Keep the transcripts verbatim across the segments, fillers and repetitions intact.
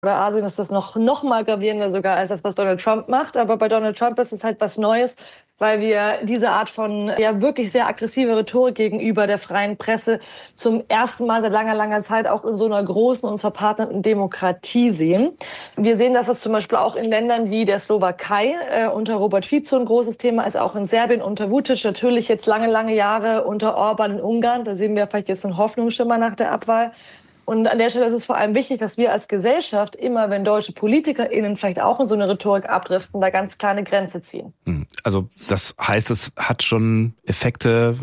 oder Asien ist das noch, noch mal gravierender sogar als das, was Donald Trump macht. Aber bei Donald Trump ist es halt was Neues, weil wir diese Art von ja wirklich sehr aggressive Rhetorik gegenüber der freien Presse zum ersten Mal seit langer, langer Zeit auch in so einer großen und verpartnerten Demokratie sehen. Wir sehen, dass es zum Beispiel auch in Ländern wie der Slowakei äh, unter Robert Fico ein großes Thema ist, auch in Serbien unter Vučić, natürlich jetzt lange, lange Jahre unter Orban in Ungarn. Da sehen wir vielleicht jetzt einen Hoffnungsschimmer nach der Abwahl. Und an der Stelle ist es vor allem wichtig, dass wir als Gesellschaft immer, wenn deutsche PolitikerInnen vielleicht auch in so eine Rhetorik abdriften, da ganz klar eine Grenze ziehen. Also das heißt, es hat schon Effekte,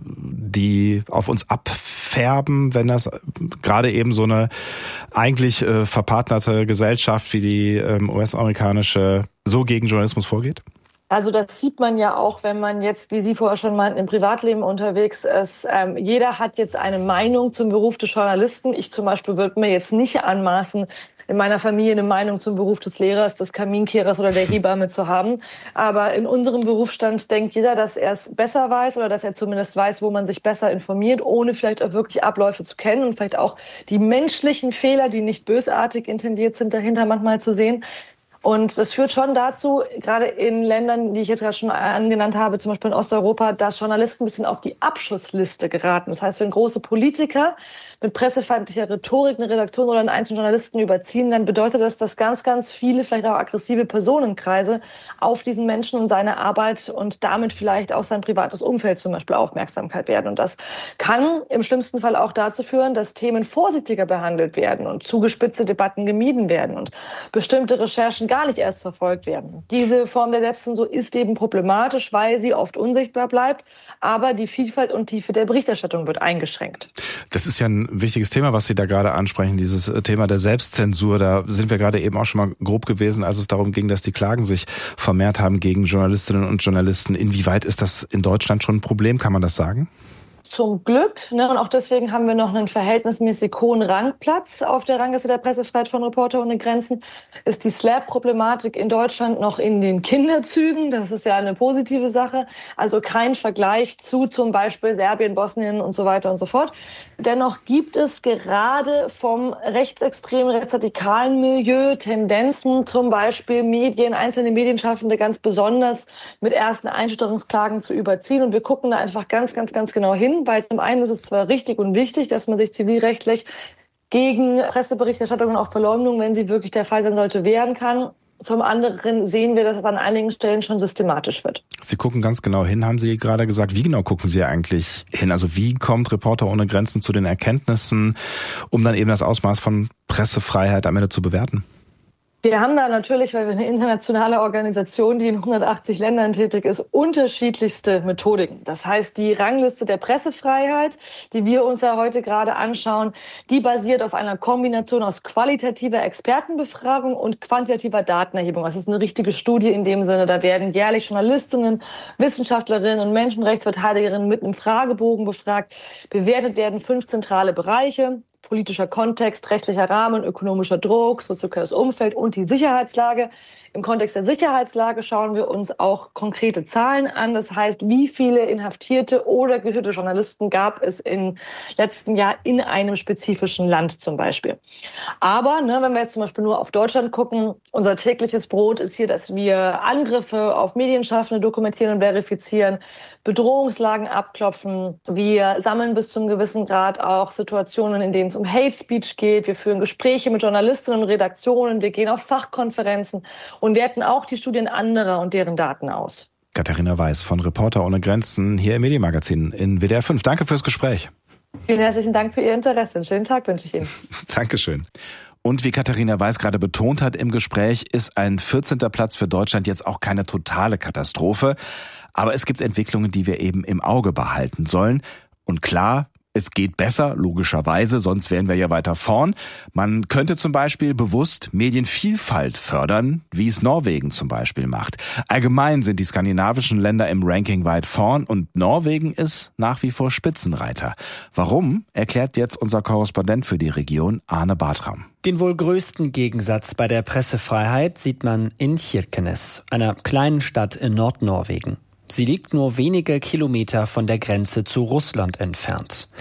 die auf uns abfärben, wenn das gerade eben so eine eigentlich äh, verpartnerte Gesellschaft wie die ähm, U S-amerikanische so gegen Journalismus vorgeht? Also das sieht man ja auch, wenn man jetzt, wie Sie vorher schon meinten, im Privatleben unterwegs ist. Ähm, jeder hat jetzt eine Meinung zum Beruf des Journalisten. Ich zum Beispiel würde mir jetzt nicht anmaßen, in meiner Familie eine Meinung zum Beruf des Lehrers, des Kaminkehrers oder der Hebamme zu haben. Aber in unserem Berufsstand denkt jeder, dass er es besser weiß oder dass er zumindest weiß, wo man sich besser informiert, ohne vielleicht auch wirklich Abläufe zu kennen und vielleicht auch die menschlichen Fehler, die nicht bösartig intendiert sind, dahinter manchmal zu sehen. Und das führt schon dazu, gerade in Ländern, die ich jetzt gerade schon angenannt habe, zum Beispiel in Osteuropa, dass Journalisten ein bisschen auf die Abschussliste geraten. Das heißt, wenn große Politiker mit pressefeindlicher Rhetorik eine Redaktion oder einen einzelnen Journalisten überziehen, dann bedeutet das, dass ganz, ganz viele, vielleicht auch aggressive Personenkreise auf diesen Menschen und seine Arbeit und damit vielleicht auch sein privates Umfeld zum Beispiel Aufmerksamkeit werden. Und das kann im schlimmsten Fall auch dazu führen, dass Themen vorsichtiger behandelt werden und zugespitzte Debatten gemieden werden und bestimmte Recherchen gar nicht erst verfolgt werden. Diese Form der Selbstzensur ist eben problematisch, weil sie oft unsichtbar bleibt, aber die Vielfalt und Tiefe der Berichterstattung wird eingeschränkt. Das ist ja ein wichtiges Thema, was Sie da gerade ansprechen, dieses Thema der Selbstzensur. Da sind wir gerade eben auch schon mal grob gewesen, als es darum ging, dass die Klagen sich vermehrt haben gegen Journalistinnen und Journalisten. Inwieweit ist das in Deutschland schon ein Problem? Kann man das sagen? Zum Glück, ne, und auch deswegen haben wir noch einen verhältnismäßig hohen Rangplatz auf der Rangliste der Pressefreiheit von Reporter ohne Grenzen, ist die Slap-Problematik in Deutschland noch in den Kinderzügen. Das ist ja eine positive Sache. Also kein Vergleich zu zum Beispiel Serbien, Bosnien und so weiter und so fort. Dennoch gibt es gerade vom rechtsextremen, rechtsradikalen Milieu Tendenzen, zum Beispiel Medien, einzelne Medienschaffende ganz besonders mit ersten Einschüchterungsklagen zu überziehen. Und wir gucken da einfach ganz, ganz, ganz genau hin. Weil zum einen ist es zwar richtig und wichtig, dass man sich zivilrechtlich gegen Presseberichterstattung und auch Verleumdung, wenn sie wirklich der Fall sein sollte, wehren kann. Zum anderen sehen wir, dass es an einigen Stellen schon systematisch wird. Sie gucken ganz genau hin, haben Sie gerade gesagt. Wie genau gucken Sie eigentlich hin? Also wie kommt Reporter ohne Grenzen zu den Erkenntnissen, um dann eben das Ausmaß von Pressefreiheit am Ende zu bewerten? Wir haben da natürlich, weil wir eine internationale Organisation, die in hundertachtzig Ländern tätig ist, unterschiedlichste Methodiken. Das heißt, die Rangliste der Pressefreiheit, die wir uns ja heute gerade anschauen, die basiert auf einer Kombination aus qualitativer Expertenbefragung und quantitativer Datenerhebung. Das ist eine richtige Studie in dem Sinne. Da werden jährlich Journalistinnen, Wissenschaftlerinnen und Menschenrechtsverteidigerinnen mit einem Fragebogen befragt. Bewertet werden fünf zentrale Bereiche: politischer Kontext, rechtlicher Rahmen, ökonomischer Druck, soziales Umfeld und die Sicherheitslage. Im Kontext der Sicherheitslage schauen wir uns auch konkrete Zahlen an. Das heißt, wie viele inhaftierte oder getötete Journalisten gab es im letzten Jahr in einem spezifischen Land zum Beispiel. Aber ne, wenn wir jetzt zum Beispiel nur auf Deutschland gucken, unser tägliches Brot ist hier, dass wir Angriffe auf Medienschaffende dokumentieren und verifizieren, Bedrohungslagen abklopfen. Wir sammeln bis zum gewissen Grad auch Situationen, in denen es um Hate Speech geht. Wir führen Gespräche mit Journalistinnen und Redaktionen. Wir gehen auf Fachkonferenzen und werten auch die Studien anderer und deren Daten aus. Katharina Weiß von Reporter ohne Grenzen hier im Medienmagazin in W D R fünf. Danke fürs Gespräch. Vielen herzlichen Dank für Ihr Interesse. Einen schönen Tag wünsche ich Ihnen. Dankeschön. Und wie Katharina Weiß gerade betont hat im Gespräch, ist ein vierzehnter Platz für Deutschland jetzt auch keine totale Katastrophe. Aber es gibt Entwicklungen, die wir eben im Auge behalten sollen. Und klar, es geht besser, logischerweise, sonst wären wir ja weiter vorn. Man könnte zum Beispiel bewusst Medienvielfalt fördern, wie es Norwegen zum Beispiel macht. Allgemein sind die skandinavischen Länder im Ranking weit vorn und Norwegen ist nach wie vor Spitzenreiter. Warum, erklärt jetzt unser Korrespondent für die Region, Arne Bartram. Den wohl größten Gegensatz bei der Pressefreiheit sieht man in Kirkenes, einer kleinen Stadt in Nordnorwegen. Sie liegt nur wenige Kilometer von der Grenze zu Russland entfernt.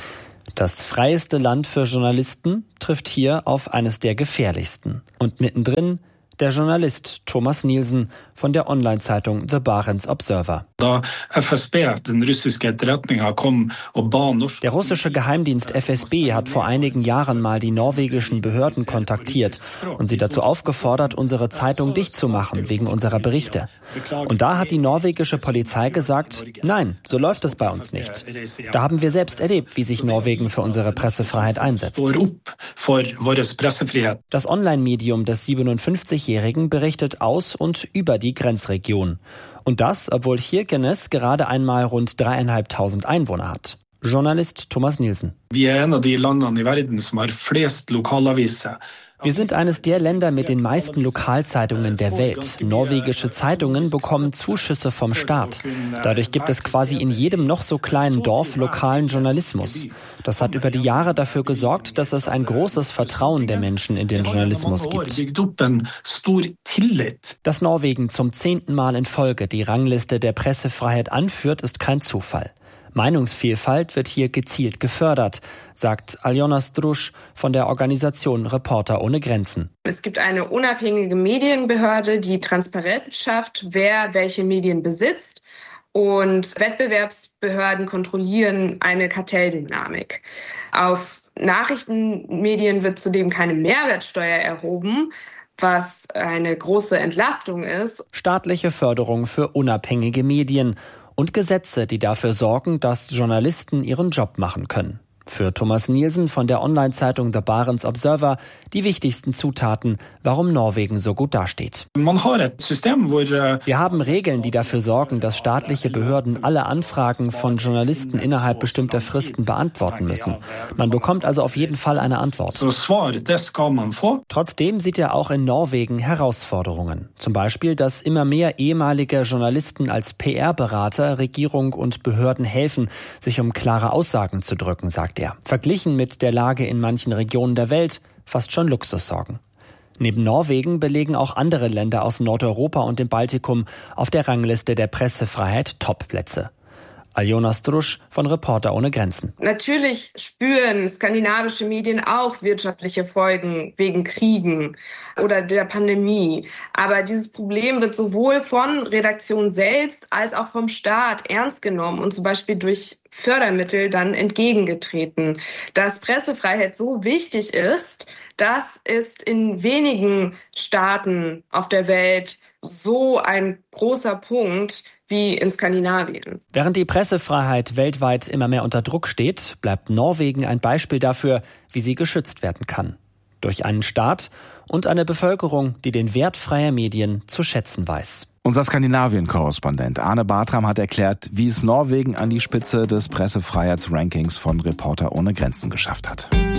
Das freieste Land für Journalisten trifft hier auf eines der gefährlichsten. Und mittendrin der Journalist Thomas Nielsen von der Online-Zeitung The Barents Observer. Der russische Geheimdienst F S B hat vor einigen Jahren mal die norwegischen Behörden kontaktiert und sie dazu aufgefordert, unsere Zeitung dicht zu machen wegen unserer Berichte. Und da hat die norwegische Polizei gesagt, nein, so läuft es bei uns nicht. Da haben wir selbst erlebt, wie sich Norwegen für unsere Pressefreiheit einsetzt. Das Online-Medium des siebenundfünfzigjährigen berichtet aus und über die Grenzregion. Und das, obwohl Kirkenes gerade einmal rund dreieinhalbtausend Einwohner hat. Journalist Thomas Nielsen. Wir sind eines der Länder mit den meisten Lokalzeitungen der Welt. Norwegische Zeitungen bekommen Zuschüsse vom Staat. Dadurch gibt es quasi in jedem noch so kleinen Dorf lokalen Journalismus. Das hat über die Jahre dafür gesorgt, dass es ein großes Vertrauen der Menschen in den Journalismus gibt. Dass Norwegen zum zehnten Mal in Folge die Rangliste der Pressefreiheit anführt, ist kein Zufall. Meinungsvielfalt wird hier gezielt gefördert, sagt Aljona Strusch von der Organisation Reporter ohne Grenzen. Es gibt eine unabhängige Medienbehörde, die Transparenz schafft, wer welche Medien besitzt. Und Wettbewerbsbehörden kontrollieren eine Kartelldynamik. Auf Nachrichtenmedien wird zudem keine Mehrwertsteuer erhoben, was eine große Entlastung ist. Staatliche Förderung für unabhängige Medien und Gesetze, die dafür sorgen, dass Journalisten ihren Job machen können. Für Thomas Nielsen von der Online-Zeitung The Barents Observer die wichtigsten Zutaten, warum Norwegen so gut dasteht. Wir haben Regeln, die dafür sorgen, dass staatliche Behörden alle Anfragen von Journalisten innerhalb bestimmter Fristen beantworten müssen. Man bekommt also auf jeden Fall eine Antwort. Trotzdem sieht er auch in Norwegen Herausforderungen. Zum Beispiel, dass immer mehr ehemalige Journalisten als P R-Berater Regierung und Behörden helfen, sich um klare Aussagen zu drücken, sagt er. Verglichen mit der Lage in manchen Regionen der Welt fast schon Luxussorgen. Neben Norwegen belegen auch andere Länder aus Nordeuropa und dem Baltikum auf der Rangliste der Pressefreiheit Topplätze. Aljona Strusch von Reporter ohne Grenzen. Natürlich spüren skandinavische Medien auch wirtschaftliche Folgen wegen Kriegen oder der Pandemie. Aber dieses Problem wird sowohl von Redaktion selbst als auch vom Staat ernst genommen und zum Beispiel durch Fördermittel dann entgegengetreten. Dass Pressefreiheit so wichtig ist, das ist in wenigen Staaten auf der Welt so ein großer Punkt wie in Skandinavien. Während die Pressefreiheit weltweit immer mehr unter Druck steht, bleibt Norwegen ein Beispiel dafür, wie sie geschützt werden kann. Durch einen Staat und eine Bevölkerung, die den Wert freier Medien zu schätzen weiß. Unser Skandinavien-Korrespondent Arne Bartram hat erklärt, wie es Norwegen an die Spitze des Pressefreiheitsrankings von Reporter ohne Grenzen geschafft hat.